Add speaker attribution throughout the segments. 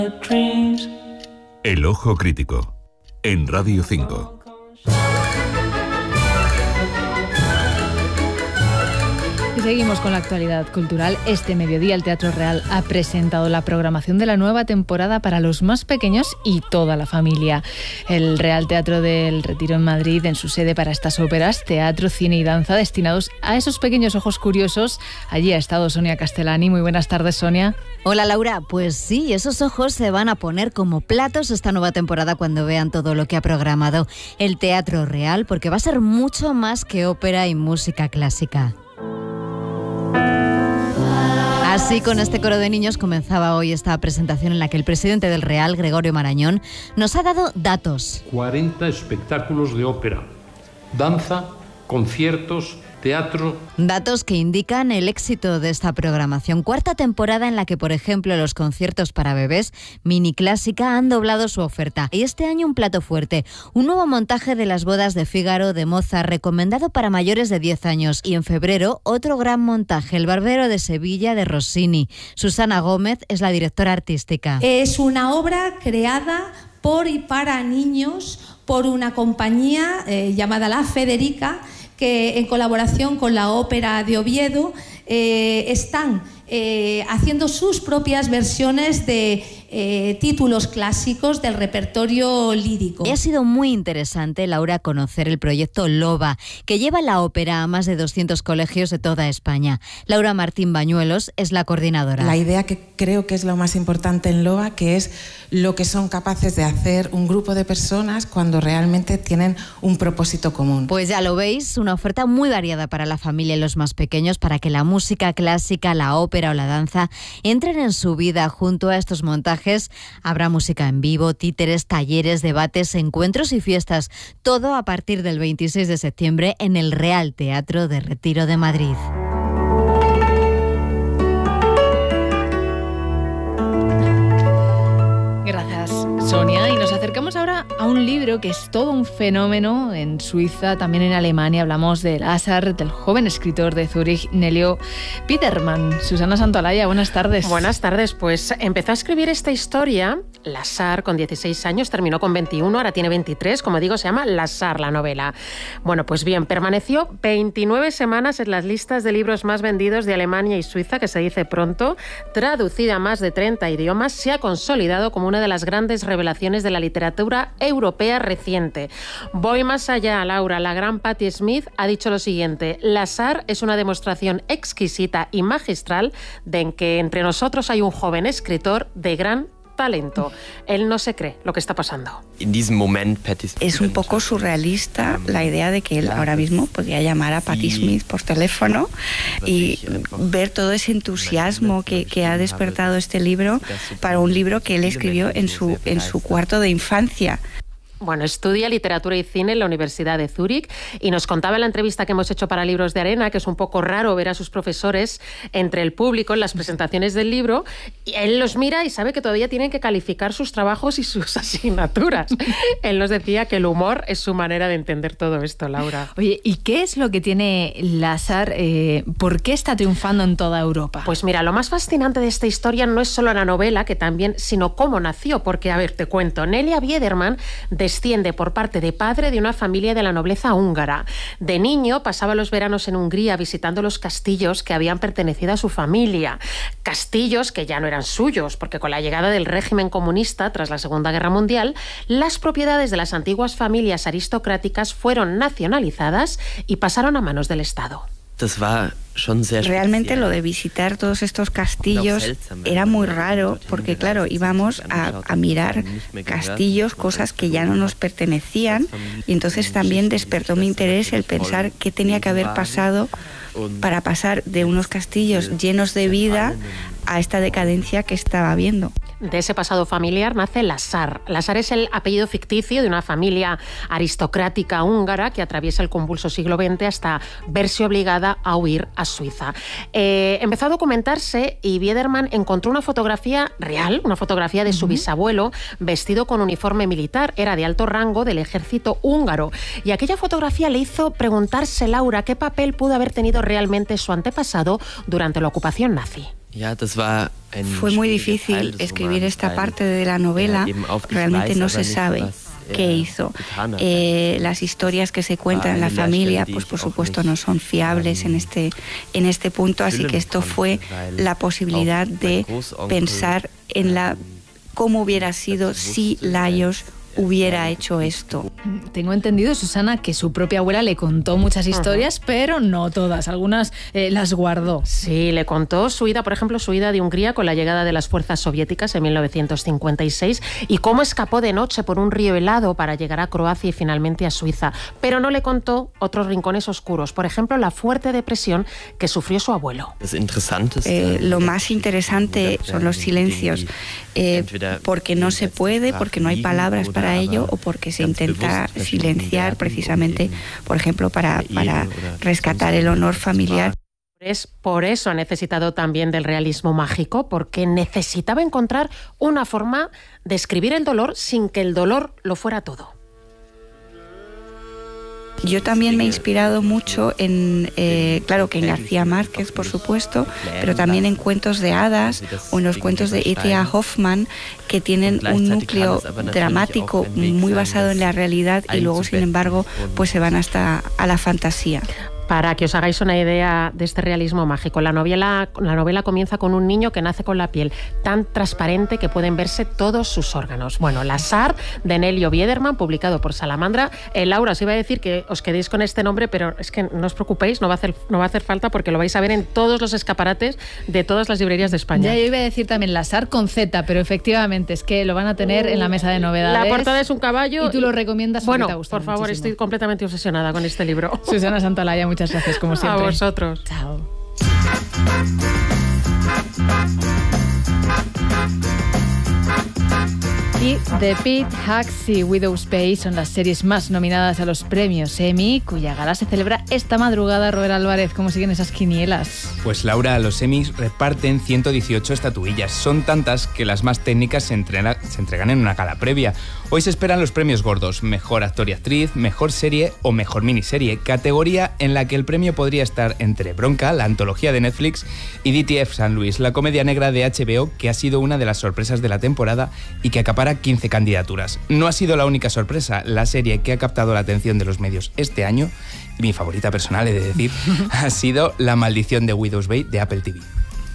Speaker 1: El Ojo Crítico, en Radio 5.
Speaker 2: Y seguimos con la actualidad cultural. Este mediodía el Teatro Real ha presentado la programación de la nueva temporada para los más pequeños y toda la familia. El Real Teatro del Retiro en Madrid, en su sede para estas óperas, teatro, cine y danza destinados a esos pequeños ojos curiosos. Allí ha estado Sonia Castellani. Muy buenas tardes, Sonia.
Speaker 3: Hola, Laura. Pues sí, esos ojos se van a poner como platos esta nueva temporada cuando vean todo lo que ha programado el Teatro Real, porque va a ser mucho más que ópera y música clásica. Así, con este coro de niños comenzaba hoy esta presentación en la que el presidente del Real, Gregorio Marañón, nos ha dado datos.
Speaker 4: 40 espectáculos de ópera, danza, conciertos, teatro.
Speaker 3: Datos que indican el éxito de esta programación. Cuarta temporada en la que, por ejemplo, los conciertos para bebés, Mini Clásica, han doblado su oferta. Y este año un plato fuerte, un nuevo montaje de Las bodas de Fígaro de Mozart, recomendado para mayores de 10 años. Y en febrero, otro gran montaje, El Barbero de Sevilla de Rossini. Susana Gómez es la directora artística.
Speaker 5: Es una obra creada por y para niños por una compañía llamada La Federica, que en colaboración con la Ópera de Oviedo están haciendo sus propias versiones de títulos clásicos del repertorio lírico.
Speaker 3: Y ha sido muy interesante, Laura, conocer el proyecto LOBA, que lleva la ópera a más de 200 colegios de toda España. Laura Martín Bañuelos es la coordinadora.
Speaker 6: La idea que creo que es lo más importante en LOBA, que es lo que son capaces de hacer un grupo de personas cuando realmente tienen un propósito común.
Speaker 3: Pues ya lo veis, una oferta muy variada para la familia y los más pequeños, para que la música clásica, la ópera o la danza entren en su vida. Junto a estos montajes habrá música en vivo, títeres, talleres, debates, encuentros y fiestas. Todo a partir del 26 de septiembre en el Real Teatro de Retiro de Madrid.
Speaker 2: Gracias, Sonia. Y nos acercamos ahora a un libro que es todo un fenómeno en Suiza, también en Alemania. Hablamos de Lázaro, del joven escritor de Zúrich, Nelio Biedermann. Susana Santolaya, buenas tardes.
Speaker 7: Buenas tardes. Pues empezó a escribir esta historia, Lázaro, con 16 años, terminó con 21, ahora tiene 23. Como digo, se llama Lázaro, la novela. Bueno, pues bien, permaneció 29 semanas en las listas de libros más vendidos de Alemania y Suiza, que se dice pronto, traducida a más de 30 idiomas, se ha consolidado como una de las grandes revelaciones de la literatura europea reciente. Voy más allá, Laura. La gran Patti Smith ha dicho lo siguiente: Lázaro es una demostración exquisita y magistral de que entre nosotros hay un joven escritor de gran talento. Él no se cree lo que está pasando.
Speaker 8: Es un poco surrealista la idea de que él ahora mismo podría llamar a Patti Smith por teléfono y ver todo ese entusiasmo que ha despertado este libro para un libro que él escribió en su cuarto de infancia.
Speaker 7: Bueno, estudia literatura y cine en la Universidad de Zúrich y nos contaba en la entrevista que hemos hecho para Libros de Arena que es un poco raro ver a sus profesores entre el público en las presentaciones del libro, y él los mira y sabe que todavía tienen que calificar sus trabajos y sus asignaturas. Él nos decía que el humor es su manera de entender todo esto, Laura.
Speaker 2: Oye, ¿y qué es lo que tiene Lázaro? ¿Por qué está triunfando en toda Europa?
Speaker 7: Pues mira, lo más fascinante de esta historia no es solo la novela, que también, sino cómo nació, porque, a ver, te cuento. Nelia Biedermann desciende por parte de padre de una familia de la nobleza húngara. De niño pasaba los veranos en Hungría visitando los castillos que habían pertenecido a su familia. Castillos que ya no eran suyos, porque con la llegada del régimen comunista tras la Segunda Guerra Mundial, las propiedades de las antiguas familias aristocráticas fueron nacionalizadas y pasaron a manos del Estado.
Speaker 8: Realmente lo de visitar todos estos castillos era muy raro porque, claro, íbamos a mirar castillos, cosas que ya no nos pertenecían, y entonces también despertó mi interés el pensar qué tenía que haber pasado para pasar de unos castillos llenos de vida a esta decadencia que estaba viendo.
Speaker 7: De ese pasado familiar nace Lázaro. Lázaro es el apellido ficticio de una familia aristocrática húngara que atraviesa el convulso siglo XX hasta verse obligada a huir a Suiza. Empezó a documentarse y Biedermann encontró una fotografía real, una fotografía de su bisabuelo vestido con uniforme militar. Era de alto rango del ejército húngaro. Y aquella fotografía le hizo preguntarse, Laura, qué papel pudo haber tenido realmente su antepasado durante la ocupación nazi.
Speaker 8: Fue muy difícil escribir esta parte de la novela, realmente no se sabe qué hizo. Las historias que se cuentan en la familia, pues por supuesto no son fiables en este punto, así que esto fue la posibilidad de pensar en cómo hubiera sido si Lajos hubiera hecho esto.
Speaker 2: Tengo entendido, Susana, que su propia abuela le contó muchas historias, pero no todas, algunas las guardó.
Speaker 7: Sí, le contó su ida, por ejemplo, su ida de Hungría con la llegada de las fuerzas soviéticas en 1956 y cómo escapó de noche por un río helado para llegar a Croacia y finalmente a Suiza. Pero no le contó otros rincones oscuros, por ejemplo, la fuerte depresión que sufrió su abuelo.
Speaker 8: Lo más interesante son los silencios, porque no se puede, porque no hay palabras para ello o porque se intenta silenciar precisamente, por ejemplo, para rescatar el honor familiar.
Speaker 7: Por eso ha necesitado también del realismo mágico, porque necesitaba encontrar una forma de escribir el dolor sin que el dolor lo fuera todo.
Speaker 8: Yo también me he inspirado mucho claro que en García Márquez, por supuesto, pero también en cuentos de hadas o en los cuentos de E.T.A. Hoffmann, que tienen un núcleo dramático muy basado en la realidad y luego, sin embargo, pues se van hasta a la fantasía.
Speaker 7: Para que os hagáis una idea de este realismo mágico, la novela comienza con un niño que nace con la piel tan transparente que pueden verse todos sus órganos. Bueno, La Sar, de Nelio Biederman, publicado por Salamandra. Laura, os iba a decir que os quedéis con este nombre, pero es que no os preocupéis, no va a hacer falta porque lo vais a ver en todos los escaparates de todas las librerías de España.
Speaker 2: Ya, yo iba a decir también La Sar con Z, pero efectivamente es que lo van a tener en la mesa de novedades.
Speaker 7: La portada es un caballo.
Speaker 2: Y tú lo recomiendas.
Speaker 7: Bueno,
Speaker 2: te gusta
Speaker 7: por favor,
Speaker 2: muchísimo.
Speaker 7: estoy completamente obsesionada con este libro.
Speaker 2: Susana Santaolalla, muchas gracias, como siempre.
Speaker 7: A vosotros.
Speaker 2: Chao. Y The Pitt, Hacks y Widow's Peak son las series más nominadas a los premios Emmy, cuya gala se celebra esta madrugada. Robert Álvarez, ¿cómo siguen esas quinielas?
Speaker 9: Pues Laura, los Emmys reparten 118 estatuillas. Son tantas que las más técnicas se entregan en una gala previa. Hoy se esperan los premios gordos: Mejor Actor y Actriz, Mejor Serie o Mejor Miniserie, categoría en la que el premio podría estar entre Bronca, la antología de Netflix, y DTF San Luis, la comedia negra de HBO, que ha sido una de las sorpresas de la temporada y que acapara 15 candidaturas. No ha sido la única sorpresa. La serie que ha captado la atención de los medios este año, y mi favorita personal, he de decir, ha sido La Maldición de Widow's Peak de Apple TV.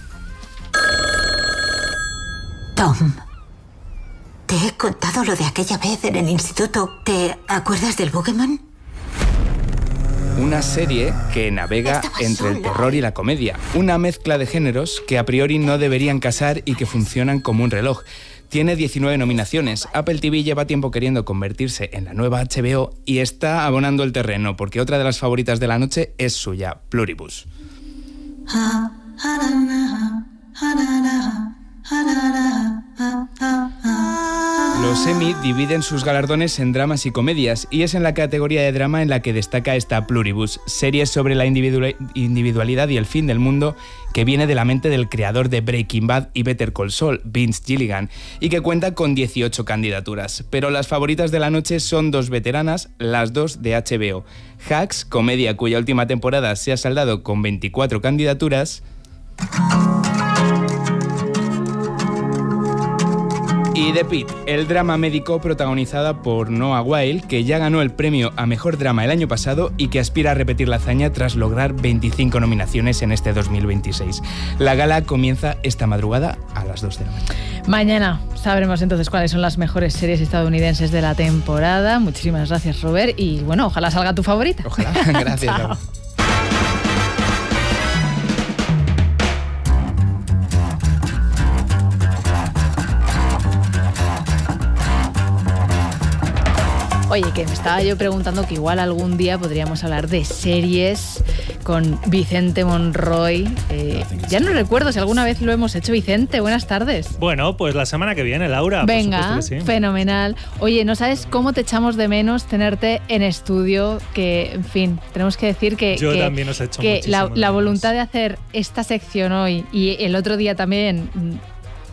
Speaker 10: Tom, te he contado lo de aquella vez en el instituto. ¿Te acuerdas del Boogeyman?
Speaker 9: Una serie que navega entre el terror y la comedia. Una mezcla de géneros que a priori no deberían casar y que funcionan como un reloj. Tiene 19 nominaciones. Apple TV lleva tiempo queriendo convertirse en la nueva HBO y está abonando el terreno, porque otra de las favoritas de la noche es suya, Pluribus. Los Emmy dividen sus galardones en dramas y comedias, y es en la categoría de drama en la que destaca esta Pluribus, serie sobre la individualidad y el fin del mundo, que viene de la mente del creador de Breaking Bad y Better Call Saul, Vince Gilligan, y que cuenta con 18 candidaturas. Pero las favoritas de la noche son dos veteranas, las dos de HBO. Hacks, comedia cuya última temporada se ha saldado con 24 candidaturas, y The Pitt, el drama médico protagonizada por Noah Wyle, que ya ganó el premio a Mejor Drama el año pasado y que aspira a repetir la hazaña tras lograr 25 nominaciones en este 2026. La gala comienza esta madrugada a las 2 de la mañana.
Speaker 2: Mañana sabremos entonces cuáles son las mejores series estadounidenses de la temporada. Muchísimas gracias, Robert, y bueno, ojalá salga tu favorita.
Speaker 9: Ojalá, gracias. Laura.
Speaker 2: Oye, que me estaba yo preguntando que igual algún día podríamos hablar de series con Vicente Monroy. Ya no recuerdo si alguna vez lo hemos hecho. Vicente, buenas tardes.
Speaker 11: Bueno, pues la semana que viene, Laura.
Speaker 2: Venga,
Speaker 11: por supuesto que sí.
Speaker 2: Fenomenal. Oye, no sabes cómo te echamos de menos tenerte en estudio, que, en fin, tenemos que decir que...
Speaker 11: Yo también os he hecho
Speaker 2: que
Speaker 11: muchísimo
Speaker 2: la voluntad de hacer esta sección hoy y el otro día también...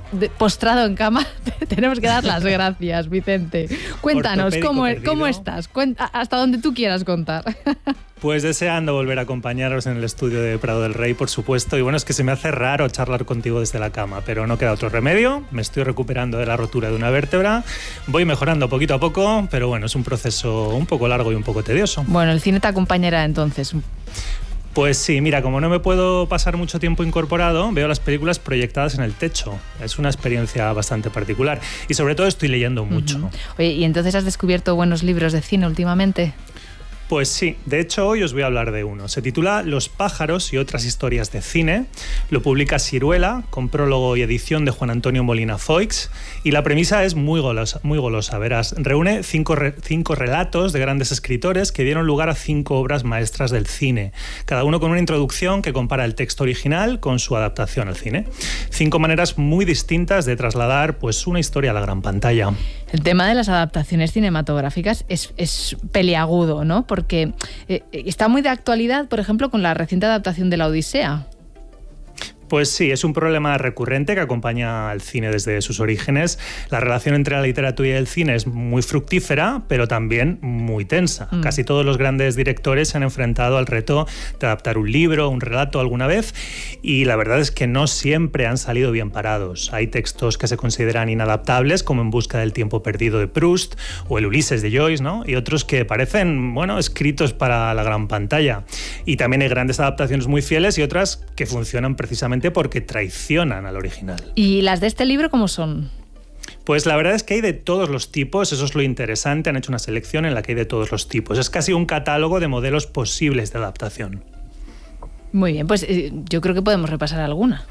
Speaker 2: postrado en cama, tenemos que dar las gracias, Vicente. Cuéntanos, ¿cómo estás? Hasta donde tú quieras contar.
Speaker 11: Pues deseando volver a acompañaros en el estudio de Prado del Rey, por supuesto. Y bueno, es que se me hace raro charlar contigo desde la cama, pero no queda otro remedio. Me estoy recuperando de la rotura de una vértebra. Voy mejorando poquito a poco, pero bueno, es un proceso un poco largo y un poco tedioso.
Speaker 2: Bueno, el cine te acompañará entonces.
Speaker 11: Pues sí, mira, como no me puedo pasar mucho tiempo incorporado, veo las películas proyectadas en el techo. Es una experiencia bastante particular. Y sobre todo estoy leyendo mucho.
Speaker 2: Oye, ¿y entonces has descubierto buenos libros de cine últimamente?
Speaker 11: Pues sí, de hecho hoy os voy a hablar de uno. Se titula Los pájaros y otras historias de cine. Lo publica Siruela, con prólogo y edición de Juan Antonio Molina Foix. Y la premisa es muy golosa, verás. Reúne cinco relatos de grandes escritores que dieron lugar a 5 obras maestras del cine. Cada uno con una introducción que compara el texto original con su adaptación al cine. 5 maneras muy distintas de trasladar pues una historia a la gran pantalla.
Speaker 2: El tema de las adaptaciones cinematográficas es peliagudo, ¿no? Porque está muy de actualidad, por ejemplo, con la reciente adaptación de La Odisea.
Speaker 11: Pues sí, es un problema recurrente que acompaña al cine desde sus orígenes. La relación entre la literatura y el cine es muy fructífera, pero también muy tensa. Casi todos los grandes directores se han enfrentado al reto de adaptar un libro, un relato alguna vez, y la verdad es que no siempre han salido bien parados. Hay textos que se consideran inadaptables, como En busca del tiempo perdido de Proust o El Ulises de Joyce, ¿no? Y otros que parecen, bueno, escritos para la gran pantalla. Y también hay grandes adaptaciones muy fieles y otras que funcionan precisamente porque traicionan al original.
Speaker 2: ¿Y las de este libro cómo son?
Speaker 11: Pues la verdad es que hay de todos los tipos, eso es lo interesante, han hecho una selección en la que hay de todos los tipos. Es casi un catálogo de modelos posibles de adaptación.
Speaker 2: Muy bien, pues yo creo que podemos repasar alguna.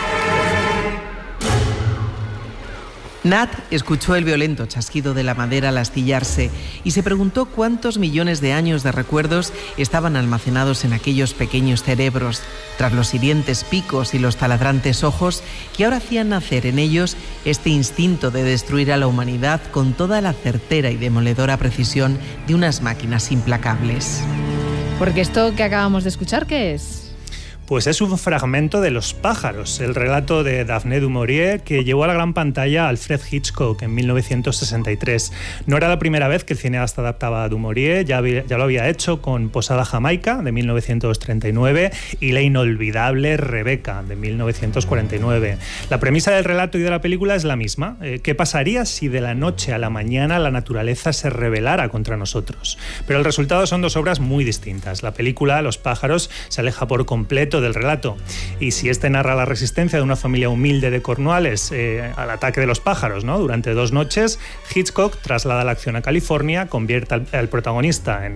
Speaker 12: Nat escuchó el violento chasquido de la madera al astillarse y se preguntó cuántos millones de años de recuerdos estaban almacenados en aquellos pequeños cerebros, tras los hirientes picos y los taladrantes ojos que ahora hacían nacer en ellos este instinto de destruir a la humanidad con toda la certera y demoledora precisión de unas máquinas implacables.
Speaker 2: Porque esto que acabamos de escuchar, ¿qué es?
Speaker 11: Pues es un fragmento de Los pájaros, el relato de Daphne du Maurier que llevó a la gran pantalla a Alfred Hitchcock en 1963. No era la primera vez que el cineasta adaptaba a du Maurier, ya lo había hecho con Posada Jamaica de 1939 y La inolvidable Rebeca de 1949. La premisa del relato y de la película es la misma. ¿Qué pasaría si de la noche a la mañana la naturaleza se rebelara contra nosotros? Pero el resultado son 2 obras muy distintas. La película, Los pájaros, se aleja por completo del relato. Y si este narra la resistencia de una familia humilde de Cornualles al ataque de los pájaros, ¿no? Durante 2 noches, Hitchcock traslada la acción a California, convierte en protagonista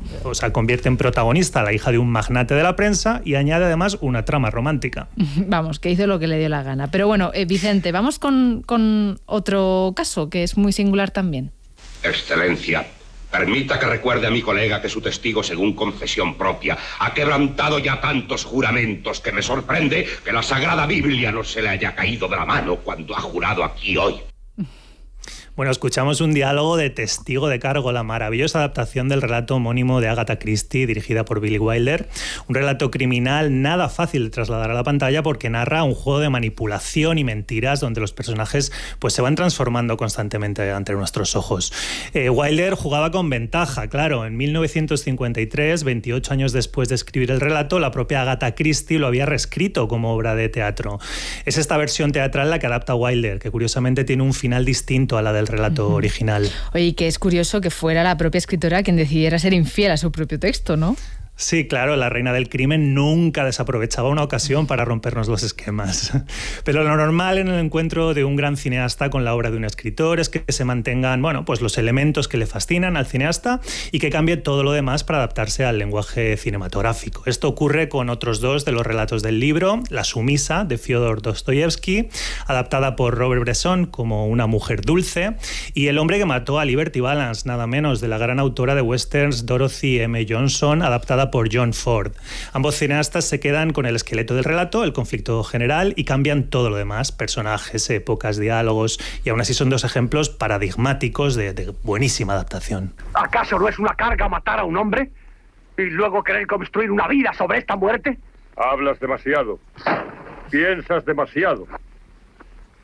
Speaker 11: a la hija de un magnate de la prensa y añade además una trama romántica.
Speaker 2: Vamos, que hizo lo que le dio la gana. Pero bueno, Vicente, vamos con otro caso que es muy singular también.
Speaker 13: Excelencia, permita que recuerde a mi colega que su testigo, según confesión propia, ha quebrantado ya tantos juramentos que me sorprende que la Sagrada Biblia no se le haya caído de la mano cuando ha jurado aquí hoy.
Speaker 11: Bueno, escuchamos un diálogo de testigo de cargo, la maravillosa adaptación del relato homónimo de Agatha Christie, dirigida por Billy Wilder. Un relato criminal nada fácil de trasladar a la pantalla porque narra un juego de manipulación y mentiras donde los personajes pues, se van transformando constantemente ante nuestros ojos. Wilder jugaba con ventaja, claro. En 1953, 28 años después de escribir el relato, la propia Agatha Christie lo había reescrito como obra de teatro. Es esta versión teatral la que adapta Wilder, que curiosamente tiene un final distinto a la del relato original.
Speaker 2: Oye, que es curioso que fuera la propia escritora quien decidiera ser infiel a su propio texto, ¿no?
Speaker 11: Sí, claro, la reina del crimen nunca desaprovechaba una ocasión para rompernos los esquemas. Pero lo normal en el encuentro de un gran cineasta con la obra de un escritor es que se mantengan, bueno, pues los elementos que le fascinan al cineasta y que cambie todo lo demás para adaptarse al lenguaje cinematográfico. Esto ocurre con otros 2 de los relatos del libro, La sumisa, de Fyodor Dostoyevsky, adaptada por Robert Bresson como Una mujer dulce, y El hombre que mató a Liberty Balance, nada menos, de la gran autora de westerns Dorothy M. Johnson, adaptada por John Ford. Ambos cineastas se quedan con el esqueleto del relato, el conflicto general, y cambian todo lo demás, personajes, épocas, diálogos, y aún así son 2 ejemplos paradigmáticos de buenísima adaptación.
Speaker 14: ¿Acaso no es una carga matar a un hombre y luego querer construir una vida sobre esta muerte?
Speaker 15: Hablas demasiado. Piensas demasiado.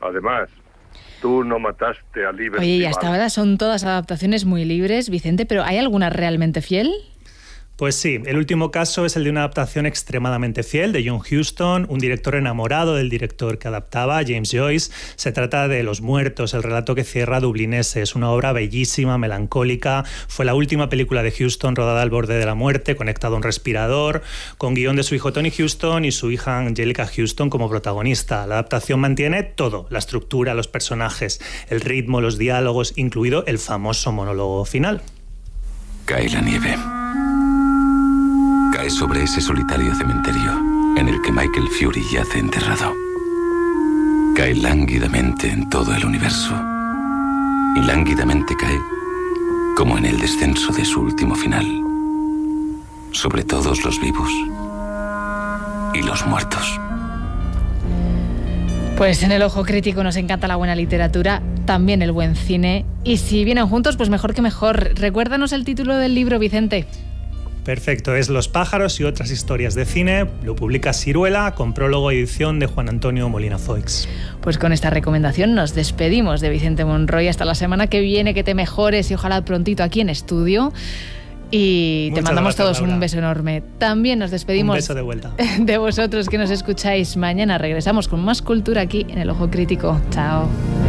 Speaker 15: Además, tú no mataste a Liberty.
Speaker 2: Oye, y hasta ahora son todas adaptaciones muy libres, Vicente, pero ¿hay alguna realmente fiel?
Speaker 11: Pues sí, el último caso es el de una adaptación extremadamente fiel de John Huston, un director enamorado del director que adaptaba, James Joyce. Se trata de Los Muertos, el relato que cierra Dublinese. Es una obra bellísima, melancólica. Fue la última película de Huston rodada al borde de la muerte, conectado a un respirador, con guión de su hijo Tony Huston y su hija Angelica Huston como protagonista. La adaptación mantiene todo, la estructura, los personajes, el ritmo, los diálogos, incluido el famoso monólogo final.
Speaker 1: Cae la nieve. Cae sobre ese solitario cementerio en el que Michael Fury yace enterrado. Cae lánguidamente en todo el universo. Y lánguidamente cae como en el descenso de su último final. Sobre todos los vivos y los muertos.
Speaker 2: Pues en el Ojo Crítico nos encanta la buena literatura, también el buen cine. Y si vienen juntos, pues mejor que mejor. Recuérdanos el título del libro, Vicente.
Speaker 11: Perfecto, es Los pájaros y otras historias de cine. Lo publica Siruela, con prólogo y edición de Juan Antonio Molina Foix.
Speaker 2: Pues con esta recomendación nos despedimos de Vicente Monroy. Hasta la semana que viene, que te mejores y ojalá prontito aquí en estudio. Y te mandamos todos un beso enorme. También nos despedimos
Speaker 11: un beso de vuelta
Speaker 2: de vosotros que nos escucháis. Mañana regresamos con más cultura aquí en El Ojo Crítico. Chao.